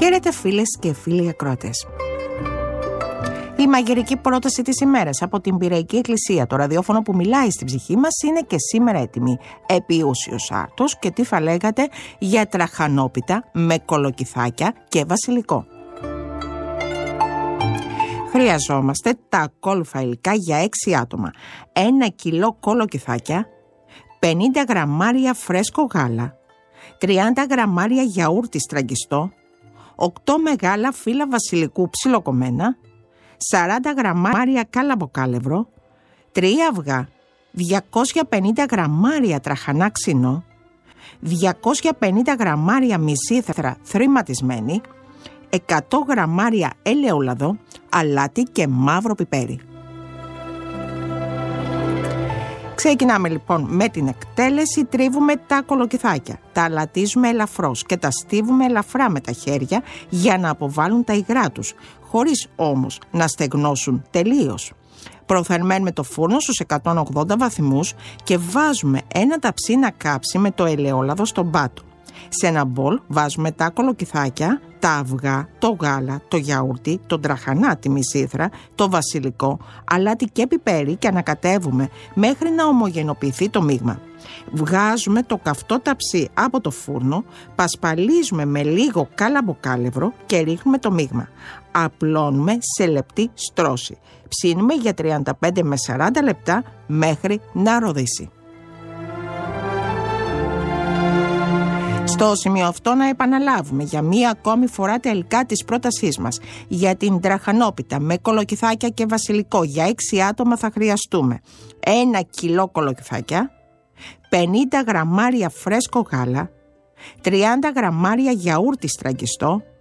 Χαίρετε φίλες και φίλοι ακροατές. Η μαγειρική πρόταση της ημέρας από την Πειραϊκή Εκκλησία, το ραδιόφωνο που μιλάει στην ψυχή μας, είναι και σήμερα έτοιμη. Επιούσιος άρτος και τι θα λέγατε για τραχανόπιτα με κολοκυθάκια και βασιλικό. Χρειαζόμαστε τα ακόλουθα υλικά για 6 άτομα. 1 κιλό κολοκυθάκια, 50 γραμμάρια φρέσκο γάλα, 30 γραμμάρια γιαούρτι στραγγιστό, 8 μεγάλα φύλλα βασιλικού ψιλοκομμένα, 40 γραμμάρια κάλαμποκάλευρο, 3 αυγά, 250 γραμμάρια τραχανά ξινό, 250 γραμμάρια μυζήθρα θρηματισμένη, 100 γραμμάρια ελαιόλαδο, αλάτι και μαύρο πιπέρι. Ξεκινάμε λοιπόν με την εκτέλεση. Τρίβουμε τα κολοκυθάκια, τα αλατίζουμε ελαφρώς και τα στίβουμε ελαφρά με τα χέρια για να αποβάλουν τα υγρά τους, χωρίς όμως να στεγνώσουν τελείως. Προθερμαίνουμε το φούρνο στους 180 βαθμούς και βάζουμε ένα ταψί να κάψει με το ελαιόλαδο στον πάτο. Σε ένα μπολ βάζουμε τα κολοκυθάκια, τα αυγά, το γάλα, το γιαούρτι, τον τραχανά, τη μυζήθρα, το βασιλικό, αλάτι και πιπέρι και ανακατεύουμε μέχρι να ομογενοποιηθεί το μείγμα. Βγάζουμε το καυτό ταψί από το φούρνο, πασπαλίζουμε με λίγο κάλαμποκάλευρο και ρίχνουμε το μείγμα. Απλώνουμε σε λεπτή στρώση. Ψήνουμε για 35 με 40 λεπτά μέχρι να ροδίσει. Στο σημείο αυτό να επαναλάβουμε για μία ακόμη φορά τα υλικά της πρότασής μας. Για την τραχανόπιτα με κολοκυθάκια και βασιλικό για 6 άτομα θα χρειαστούμε 1 κιλό κολοκυθάκια, 50 γραμμάρια φρέσκο γάλα, 30 γραμμάρια γιαούρτι στραγγιστό,